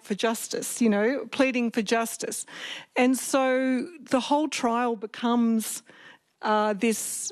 for justice, pleading for justice. And so the whole trial becomes this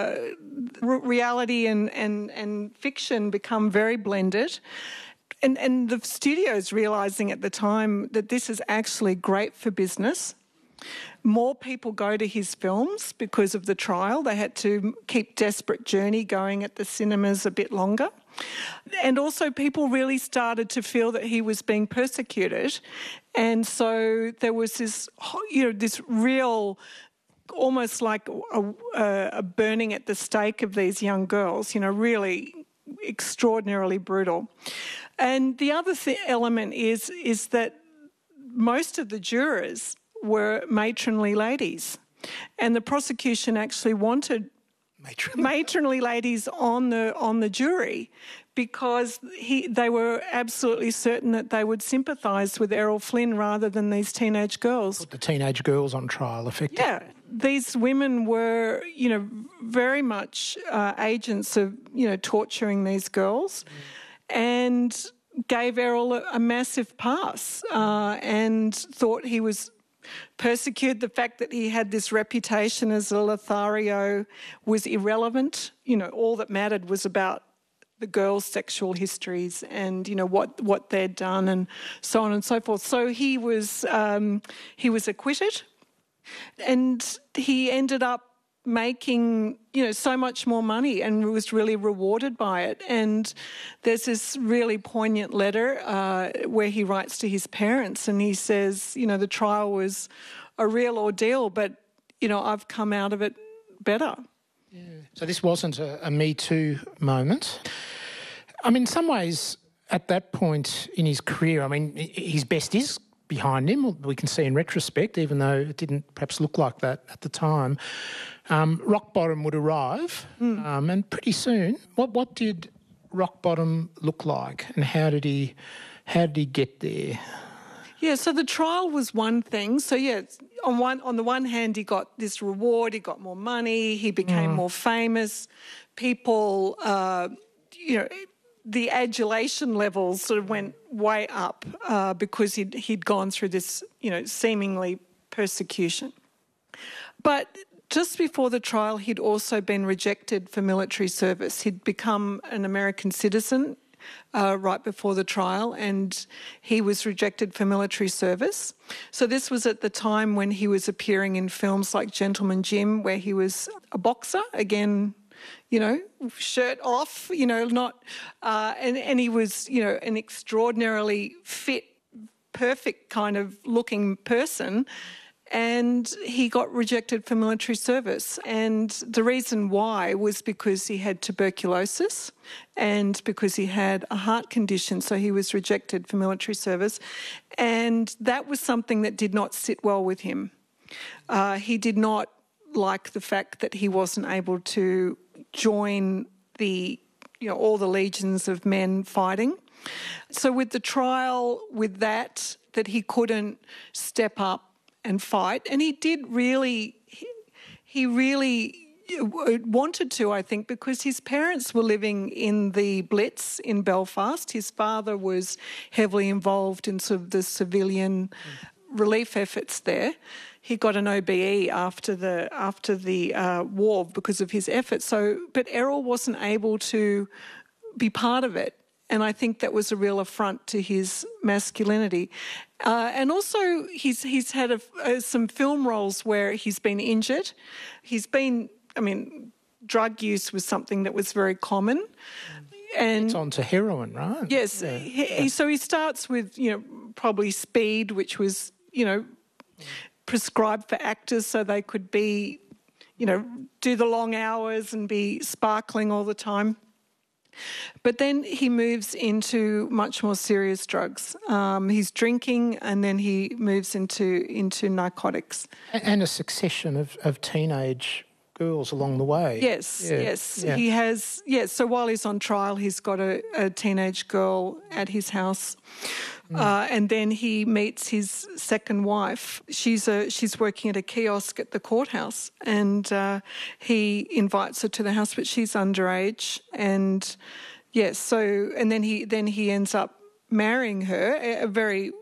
reality and fiction become very blended. And the studio's realising at the time that this is actually great for business. More people go to his films because of the trial. They had to keep Desperate Journey going at the cinemas a bit longer. And also people really started to feel that he was being persecuted. And so there was this, this real, almost like a burning at the stake of these young girls, really extraordinarily brutal. And the other element is that most of the jurors were matronly ladies, and the prosecution actually wanted matronly ladies on the jury because they were absolutely certain that they would sympathise with Errol Flynn rather than these teenage girls. Put the teenage girls on trial, effectively. Yeah, these women were, very much agents of, torturing these girls, and gave Errol a massive pass and thought he was persecuted. The fact that he had this reputation as a Lothario was irrelevant. All that mattered was about the girls' sexual histories and, what they'd done and so on and so forth. So he was acquitted, and he ended up making, so much more money and was really rewarded by it. And there's this really poignant letter where he writes to his parents and he says, the trial was a real ordeal, but, I've come out of it better. Yeah. So this wasn't a Me Too moment. I mean, in some ways, at that point in his career, his best is behind him, we can see in retrospect, even though it didn't perhaps look like that at the time. Rock bottom would arrive, and pretty soon. What did rock bottom look like, and how did he get there? Yeah, so the trial was one thing. So on the one hand, he got this reward, he got more money, he became more famous. People, the adulation levels sort of went way up because he'd gone through this, seemingly persecution. But just before the trial, he'd also been rejected for military service. He'd become an American citizen right before the trial, and he was rejected for military service. So this was at the time when he was appearing in films like Gentleman Jim, where he was a boxer, again, shirt off, and he was, an extraordinarily fit, perfect kind of looking person. And he got rejected for military service. And the reason why was because he had tuberculosis and because he had a heart condition. So he was rejected for military service. And that was something that did not sit well with him. He did not like the fact that he wasn't able to join all the legions of men fighting. So with the trial, with that he couldn't step up and fight, and he really wanted to, I think, because his parents were living in the Blitz in Belfast. His father was heavily involved in sort of the civilian relief efforts there. He got an OBE after the war because of his efforts. But Errol wasn't able to be part of it. And I think that was a real affront to his masculinity. And also he's had some film roles where he's been injured. Drug use was something that was very common. And it's on to heroin, right? Yes. Yeah. So he starts with, probably speed, which was, prescribed for actors so they could be, do the long hours and be sparkling all the time. But then he moves into much more serious drugs. He's drinking, and then he moves into narcotics. And a succession of teenage girls along the way. Yes. Yeah. He has. Yes. So while he's on trial, he's got a teenage girl at his house. And then he meets his second wife. She's working at a kiosk at the courthouse, and he invites her to the house, but she's underage. And yes, and then he ends up marrying her, a very